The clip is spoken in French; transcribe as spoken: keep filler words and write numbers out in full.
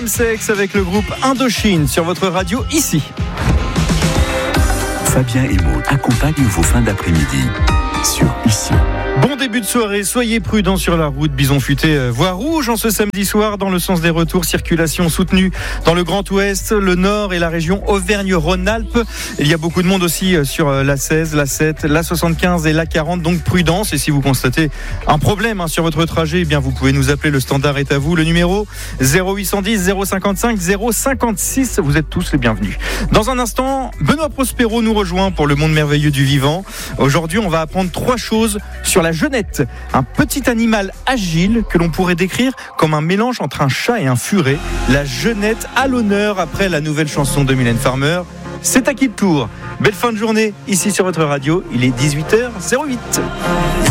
Deuxième sexe avec le groupe Indochine sur votre radio ici. Fabien et Maud accompagnent vos fins d'après-midi sur ici. Bon début de soirée, soyez prudents sur la route. Bison futé, euh, voie rouge en ce samedi soir dans le sens des retours. Circulation soutenue dans le Grand Ouest, le Nord et la région Auvergne-Rhône-Alpes. Il y a beaucoup de monde aussi euh, sur euh, l'A seize, l'A sept, l'A soixante-quinze et l'A quarante. Donc prudence. Et si vous constatez un problème hein, sur votre trajet, eh bien vous pouvez nous appeler. Le standard est à vous. Le numéro zéro huit cent dix zéro cinquante-cinq zéro cinquante-six. Vous êtes tous les bienvenus. Dans un instant, Benoît Prospero nous rejoint pour le monde merveilleux du vivant. Aujourd'hui, on va apprendre trois choses sur la genette, un petit animal agile que l'on pourrait décrire comme un mélange entre un chat et un furet. La genette à l'honneur après la nouvelle chanson de Mylène Farmer. C'est à qui le tour ? Belle fin de journée ici sur votre radio, il est dix-huit heures zéro huit.